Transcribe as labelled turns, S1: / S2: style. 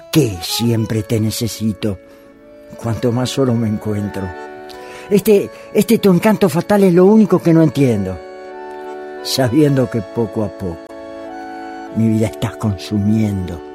S1: qué siempre te necesito? Cuanto más solo me encuentro. Este tu encanto fatal es lo único que no entiendo. Sabiendo que poco a poco mi vida estás consumiendo